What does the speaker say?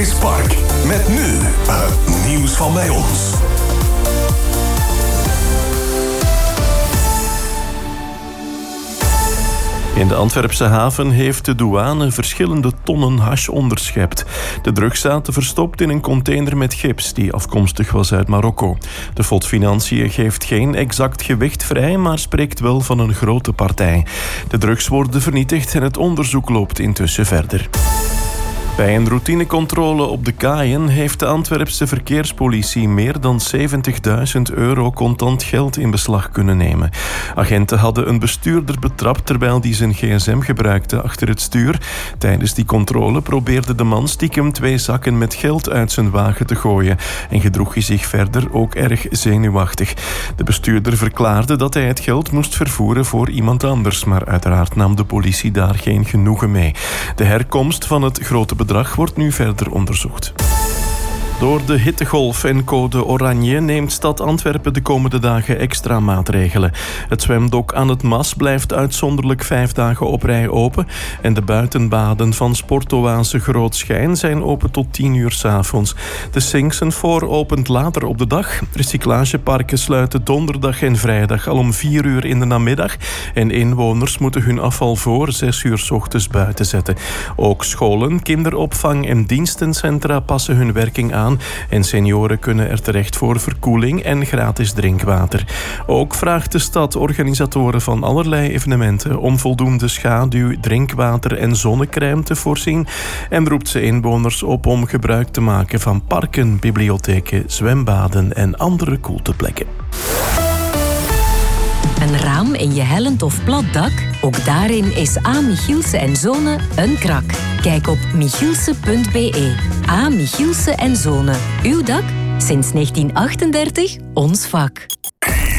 is Park. Met nu het nieuws van bij ons. In de Antwerpse haven heeft de douane verschillende tonnen hash onderschept. De drugs zaten verstopt in een container met gips die afkomstig was uit Marokko. De FOD Financiën geeft geen exact gewicht vrij, maar spreekt wel van een grote partij. De drugs worden vernietigd en het onderzoek loopt intussen verder. Bij een routinecontrole op de kaaien heeft de Antwerpse verkeerspolitie meer dan €70.000 contant geld in beslag kunnen nemen. Agenten hadden een bestuurder betrapt terwijl die zijn gsm gebruikte achter het stuur. Tijdens die controle probeerde de man stiekem 2 zakken met geld uit zijn wagen te gooien en gedroeg hij zich verder ook erg zenuwachtig. De bestuurder verklaarde dat hij het geld moest vervoeren voor iemand anders, maar uiteraard nam de politie daar geen genoegen mee. De herkomst van het grote bedrag wordt nu verder onderzocht. Door de hittegolf en code oranje neemt stad Antwerpen de komende dagen extra maatregelen. Het zwemdok aan het Mas blijft uitzonderlijk 5 dagen op rij open en de buitenbaden van Sportoase Groot Schijn zijn open tot 10 uur 's avonds. De Sinksenfoor opent later op de dag. Recyclageparken sluiten donderdag en vrijdag al om 4 uur in de namiddag en inwoners moeten hun afval voor 6 uur 's ochtends buiten zetten. Ook scholen, kinderopvang en dienstencentra passen hun werking aan en senioren kunnen er terecht voor verkoeling en gratis drinkwater. Ook vraagt de stad organisatoren van allerlei evenementen om voldoende schaduw, drinkwater en zonnecrème te voorzien en roept ze inwoners op om gebruik te maken van parken, bibliotheken, zwembaden en andere koelteplekken. Een raam in je hellend of plat dak? Ook daarin is A. Michielsen & Zonen een krak. Kijk op michielsen.be. A. Michielsen & Zonen. Uw dak? Sinds 1938 ons vak.